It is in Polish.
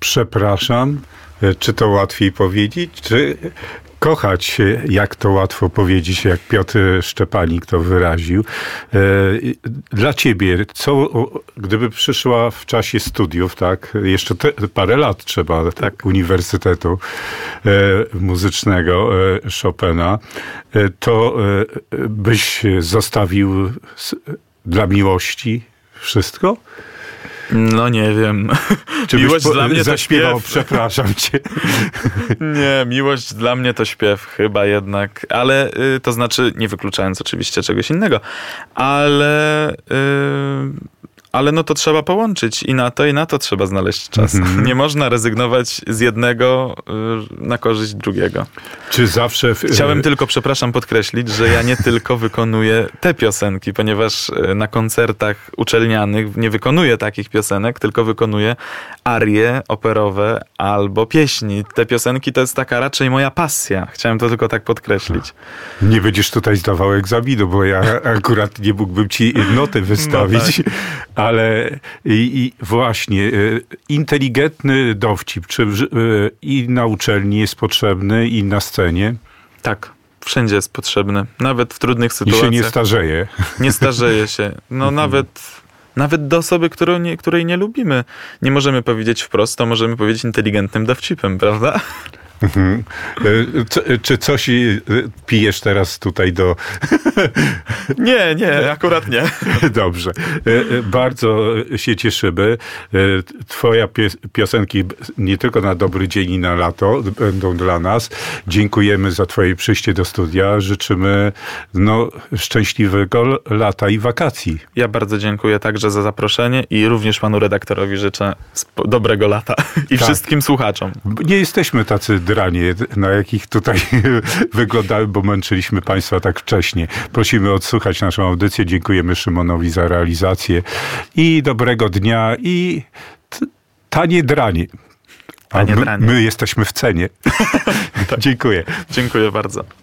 przepraszam, czy to łatwiej powiedzieć, czy kochać, jak to łatwo powiedzieć, jak Piotr Szczepanik to wyraził. Dla ciebie, gdyby przyszła w czasie studiów, tak, jeszcze parę lat trzeba, tak, Uniwersytetu Muzycznego Chopina, to byś zostawił dla miłości wszystko? No nie wiem. Czy miłość dla mnie to zaśpiewał, śpiew. przepraszam cię. Nie, miłość dla mnie to śpiew chyba jednak, ale to znaczy, nie wykluczając oczywiście czegoś innego, ale no to trzeba połączyć i na to trzeba znaleźć czas. Nie można rezygnować z jednego na korzyść drugiego. Czy zawsze... Chciałem tylko, przepraszam, podkreślić, że ja nie tylko wykonuję te piosenki, ponieważ na koncertach uczelnianych nie wykonuję takich piosenek, tylko wykonuję arie operowe albo pieśni. Te piosenki to jest taka raczej moja pasja. Chciałem to tylko tak podkreślić. Nie będziesz tutaj zdawał egzaminu, bo ja akurat nie mógłbym ci noty wystawić. No tak. Ale i właśnie, inteligentny dowcip, czy i na uczelni jest potrzebny, i na scenie? Tak, wszędzie jest potrzebny. Nawet w trudnych I sytuacjach. się nie starzeje. Nie starzeje się. No nawet do osoby, której nie lubimy. Nie możemy powiedzieć wprost, to możemy powiedzieć inteligentnym dowcipem, prawda? Czy coś pijesz teraz tutaj do... Nie, akurat nie. Dobrze. Bardzo się cieszymy. Twoje piosenki nie tylko na dobry dzień i na lato będą dla nas. Dziękujemy za twoje przyjście do studia. Życzymy szczęśliwego lata i wakacji. Ja bardzo dziękuję także za zaproszenie i również panu redaktorowi życzę dobrego lata i wszystkim słuchaczom. Nie jesteśmy tacy dranie, na jakich tutaj wyglądały, bo męczyliśmy państwa tak wcześnie. Prosimy odsłuchać naszą audycję. Dziękujemy Szymonowi za realizację i dobrego dnia i tanie dranie. A my jesteśmy w cenie. Tak. Dziękuję. Dziękuję bardzo.